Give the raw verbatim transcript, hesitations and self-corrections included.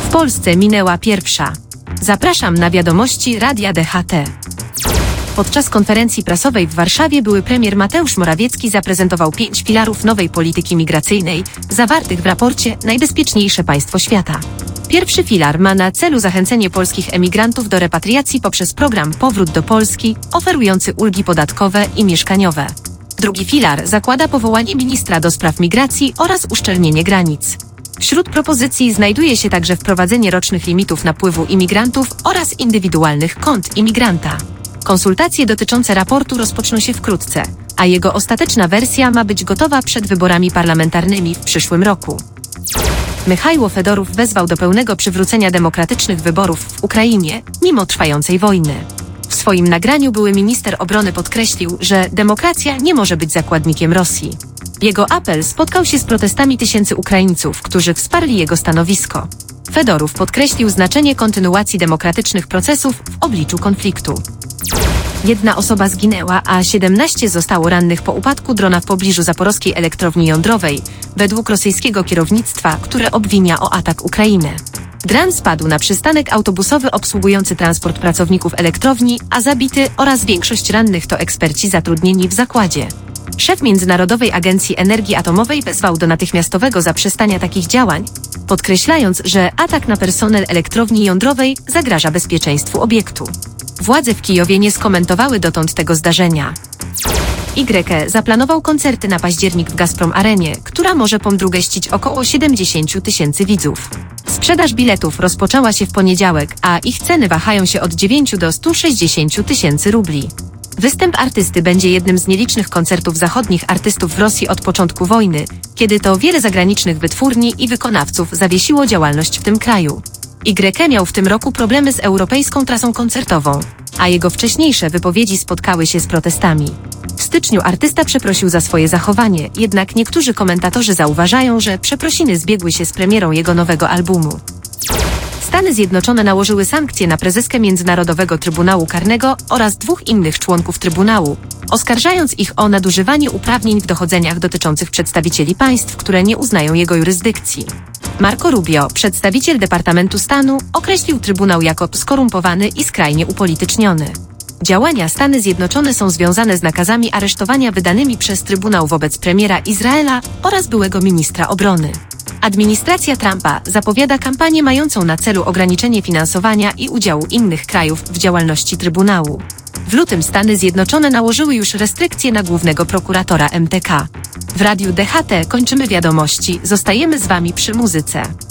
Polsce minęła pierwsza. Zapraszam na wiadomości Radia D H T. Podczas konferencji prasowej w Warszawie były premier Mateusz Morawiecki zaprezentował pięć filarów nowej polityki migracyjnej, zawartych w raporcie Najbezpieczniejsze państwo świata. Pierwszy filar ma na celu zachęcenie polskich emigrantów do repatriacji poprzez program Powrót do Polski, oferujący ulgi podatkowe i mieszkaniowe. Drugi filar zakłada powołanie ministra do spraw migracji oraz uszczelnienie granic. Wśród propozycji znajduje się także wprowadzenie rocznych limitów napływu imigrantów oraz indywidualnych kont imigranta. Konsultacje dotyczące raportu rozpoczną się wkrótce, a jego ostateczna wersja ma być gotowa przed wyborami parlamentarnymi w przyszłym roku. Michajło Fedorów wezwał do pełnego przywrócenia demokratycznych wyborów w Ukrainie, mimo trwającej wojny. W swoim nagraniu były minister obrony podkreślił, że demokracja nie może być zakładnikiem Rosji. Jego apel spotkał się z protestami tysięcy Ukraińców, którzy wsparli jego stanowisko. Fedorów podkreślił znaczenie kontynuacji demokratycznych procesów w obliczu konfliktu. Jedna osoba zginęła, a siedemnaście zostało rannych po upadku drona w pobliżu zaporowskiej elektrowni jądrowej, według rosyjskiego kierownictwa, które obwinia o atak Ukrainę. Dron spadł na przystanek autobusowy obsługujący transport pracowników elektrowni, a zabity oraz większość rannych to eksperci zatrudnieni w zakładzie. Szef Międzynarodowej Agencji Energii Atomowej wezwał do natychmiastowego zaprzestania takich działań, podkreślając, że atak na personel elektrowni jądrowej zagraża bezpieczeństwu obiektu. Władze w Kijowie nie skomentowały dotąd tego zdarzenia. Y E zaplanował koncerty na październik w Gazprom Arenie, która może pomdrugeścić około siedemdziesiąt tysięcy widzów. Sprzedaż biletów rozpoczęła się w poniedziałek, a ich ceny wahają się od dziewięciu do stu sześćdziesięciu tysięcy rubli. Występ artysty będzie jednym z nielicznych koncertów zachodnich artystów w Rosji od początku wojny, kiedy to wiele zagranicznych wytwórni i wykonawców zawiesiło działalność w tym kraju. Y E miał w tym roku problemy z europejską trasą koncertową, a jego wcześniejsze wypowiedzi spotkały się z protestami. W styczniu artysta przeprosił za swoje zachowanie, jednak niektórzy komentatorzy zauważają, że przeprosiny zbiegły się z premierą jego nowego albumu. Stany Zjednoczone nałożyły sankcje na prezeskę Międzynarodowego Trybunału Karnego oraz dwóch innych członków Trybunału, oskarżając ich o nadużywanie uprawnień w dochodzeniach dotyczących przedstawicieli państw, które nie uznają jego jurysdykcji. Marco Rubio, przedstawiciel Departamentu Stanu, określił Trybunał jako skorumpowany i skrajnie upolityczniony. Działania Stany Zjednoczone są związane z nakazami aresztowania wydanymi przez Trybunał wobec premiera Izraela oraz byłego ministra obrony. Administracja Trumpa zapowiada kampanię mającą na celu ograniczenie finansowania i udziału innych krajów w działalności Trybunału. W lutym Stany Zjednoczone nałożyły już restrykcje na głównego prokuratora M T K. W Radiu D H T kończymy wiadomości, zostajemy z Wami przy muzyce.